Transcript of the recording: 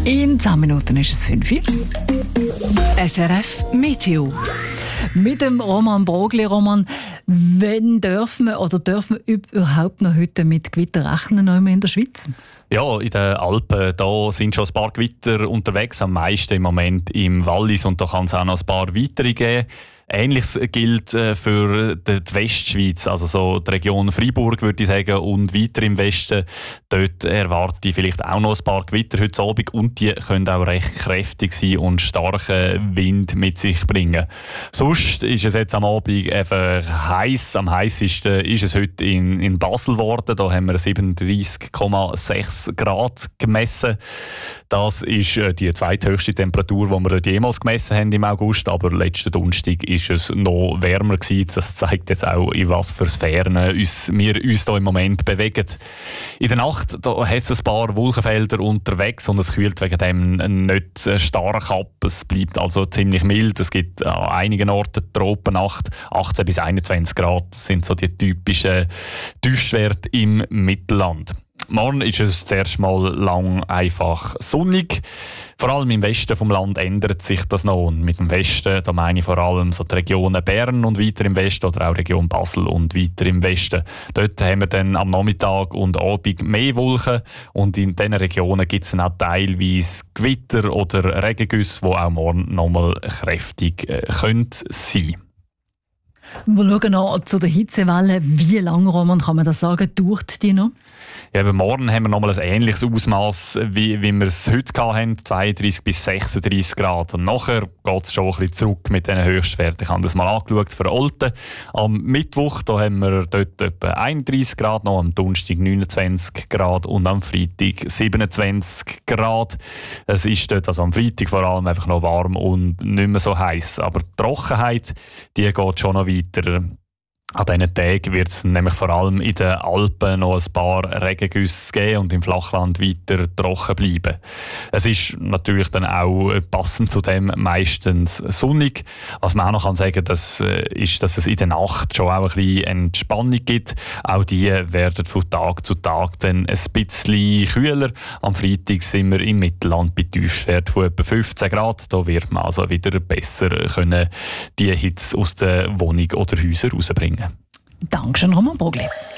In 10 Minuten ist es 5 Uhr. SRF Meteo. Mit dem Roman Brogli. Roman, wann dürfen wir überhaupt noch heute mit Gewitter rechnen in der Schweiz? Ja, in den Alpen da sind schon ein paar Gewitter unterwegs, am meisten im Moment im Wallis, und da kann es auch noch ein paar weitere geben. Ähnliches gilt für die Westschweiz, also so die Region Freiburg, würde ich sagen, und weiter im Westen. Dort erwarte ich vielleicht auch noch ein paar Gewitter heute Abend, und die können auch recht kräftig sein und starken Wind mit sich bringen. Sonst ist es jetzt am Abend einfach heiß. Am heißesten ist es heute in Basel geworden. Da haben wir 37,6 Grad gemessen. Das ist die zweithöchste Temperatur, die wir dort jemals gemessen haben im August, aber letzten Donnerstag ist es noch wärmer gewesen. Das zeigt jetzt auch, in was für Sphären wir uns hier im Moment bewegen. In der Nacht da hat es ein paar Wolkenfelder unterwegs und es kühlt wegen dem nicht stark ab. Es bleibt also ziemlich mild. Es gibt an einigen Orten Tropennacht, 18 bis 21 Grad. Das sind so die typischen Tiefstwerte im Mittelland. Morgen ist es zuerst mal lang einfach sonnig. Vor allem im Westen vom Land ändert sich das noch. Und mit dem Westen, da meine ich vor allem so die Regionen Bern und weiter im Westen oder auch Region Basel und weiter im Westen. Dort haben wir dann am Nachmittag und Abend mehr Wolken, und in diesen Regionen gibt es dann auch teilweise Gewitter oder Regengüsse, die auch morgen nochmal kräftig sein können. Wir schauen noch zu der Hitzewelle. Wie lange, Roman, kann man das sagen, dauert die noch? Ja, aber morgen haben wir nochmal ein ähnliches Ausmaß, wie wir es heute hatten, 32 bis 36 Grad. Und nachher geht es schon ein bisschen zurück mit diesen Höchstwerten. Ich habe das mal angeschaut für Olten. Am Mittwoch da haben wir dort etwa 31 Grad, noch am Donnerstag 29 Grad und am Freitag 27 Grad. Es ist dort also am Freitag vor allem einfach noch warm und nicht mehr so heiß. Aber die Trockenheit, die geht schon noch weiter. An diesen Tagen wird es nämlich vor allem in den Alpen noch ein paar Regengüsse geben und im Flachland weiter trocken bleiben. Es ist natürlich dann auch passend zu dem meistens sonnig. Was man auch noch sagen kann, ist, dass es in der Nacht schon auch ein bisschen Entspannung gibt. Auch die werden von Tag zu Tag dann ein bisschen kühler. Am Freitag sind wir im Mittelland bei Tiefstwerten von etwa 15 Grad. Da wird man also wieder besser können die Hitze aus der Wohnung oder Häusern rausbringen. Dankeschön, Roman Brogli.